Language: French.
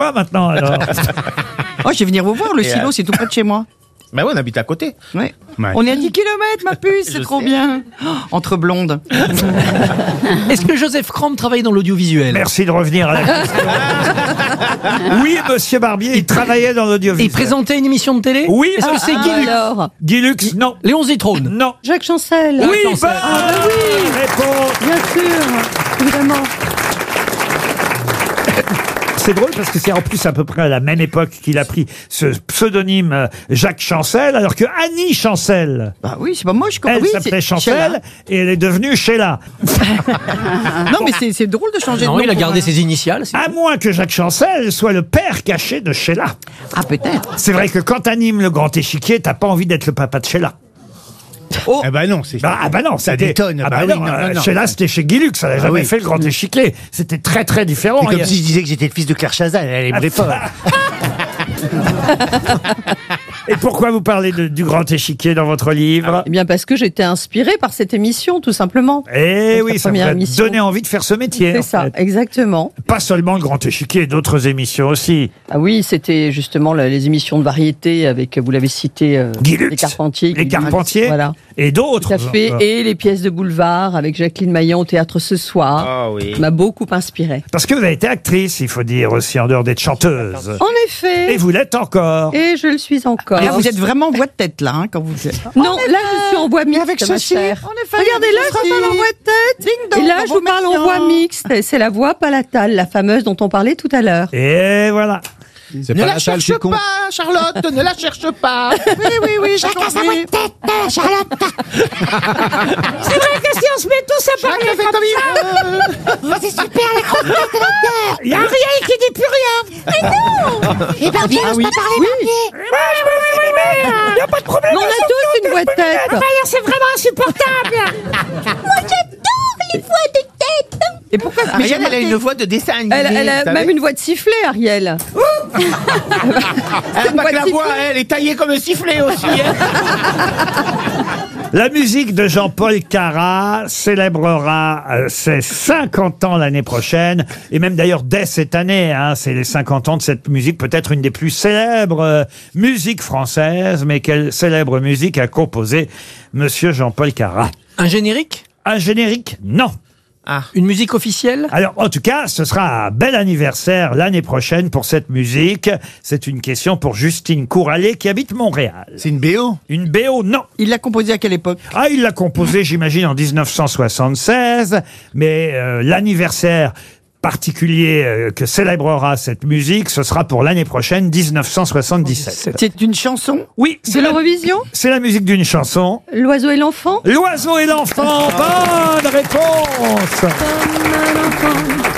pas maintenant alors. Oh, je vais venir vous voir, le silo, c'est tout près de chez moi. Bah ouais, on habite à côté. Ouais. Ouais. On est à 10 km, ma puce, c'est Je trop sais. bien. Oh, entre blondes. Est-ce que Joseph Cramp travaille dans l'audiovisuel? Merci de revenir à la question. Oui, monsieur Barbier, il travaillait dans Et l'audiovisuel. il présentait une émission de télé? Oui, Est-ce que c'est Guy Lux? Alors, Guy Lux, non. Léon Zitrone? Non. Jacques Chancel. Oui, Chancel. bonne réponse. Bien sûr, évidemment. C'est drôle parce que c'est en plus à peu près à la même époque qu'il a pris ce pseudonyme Jacques Chancel, alors que Annie Chancel, Bah oui, c'est pas moche. elle oui, s'appelait c'est Chancel et elle est devenue Sheila. Sheila. Non, mais c'est drôle de changer de Non, nom. il a pour gardé un- ses initiales. c'est À tout. moins que Jacques Chancel soit le père caché de Sheila. Ah, peut-être. C'est vrai que quand t'animes le grand échiquier, t'as pas envie d'être le papa de Sheila. Oh, Ah bah non, c'est Ah bah non, ça c'était- détonne. Ah bah bah oui, non, non. Sheila c'était chez Guy Lux, elle a jamais oui. fait le grand échiquier. C'était très très différent. C'est Il comme y a- si je disais que j'étais le fils de Claire Chazal, elle aimerait pas. Et pourquoi vous parlez du grand échiquier dans votre livre? Eh bien, parce que j'étais inspirée par cette émission, tout simplement. Eh Notre oui, ça première vous a émission. donné envie de faire ce métier. C'est en ça, fait. exactement. Pas seulement le grand échiquier, d'autres émissions aussi. Ah oui, c'était justement les émissions de variété avec, vous l'avez cité, Guy Lux, les Carpentiers. les Guy Lux, Carpentiers Voilà, et d'autres. tout à fait. Et les pièces de boulevard avec Jacqueline Maillan au théâtre ce soir. Ah oui. M'a beaucoup inspirée. Parce que vous avez été actrice, il faut dire aussi, en dehors d'être chanteuse. En effet. Et vous l'êtes encore. Et je le suis encore. là, vous êtes vraiment voix de tête, là, hein, quand vous... Non, là, je suis en voix mixte, avec ma ceci, chère. en effet, Regardez ce là, sera pas en voix de tête. Ding dong, Et là, dans je vos vous parle en médias. voix mixte. Et c'est la voix palatale, la fameuse dont on parlait tout à l'heure. Et voilà. Ne la cherche pas, Charlotte, ne la cherche pas. Oui, chacun sa voix de tête, Charlotte. C'est vrai que si on se met tous à parler comme ça, c'est super les grosses têtes de la terre. Il y a Ariel qui dit plus rien. Mais non. Et Barbier, on se pas parler, Barbier. Oui, il n'y a pas de problème. Mais on a tous une voix de tête. D'ailleurs, c'est vraiment insupportable. Moi, j'adore les voix de tête. Et pourquoi Ariel, elle a une voix de dessin animé. Elle a vous savez. même une voix de sifflet, Ariel. Elle a pas que la voix, elle est taillée comme un sifflet aussi. hein. La musique de Jean-Paul Cara célébrera ses 50 ans l'année prochaine, et même d'ailleurs dès cette année, hein, c'est les 50 ans de cette musique, peut-être une des plus célèbres musiques françaises, mais quelle célèbre musique a composé Monsieur Jean-Paul Cara? Un générique? Un générique? Non. Une musique officielle? Alors, en tout cas, ce sera un bel anniversaire l'année prochaine pour cette musique. C'est une question pour Justine Courallet qui habite Montréal. C'est une BO. Une BO, non. Il l'a composé à quelle époque? Ah, il l'a composé, j'imagine, en 1976, mais l'anniversaire particulier que célébrera cette musique, ce sera pour l'année prochaine, 1977. C'est une chanson? Oui, De l'Eurovision? c'est la musique d'une chanson. L'oiseau et l'enfant? L'oiseau et l'enfant, bonne réponse. Comme un enfant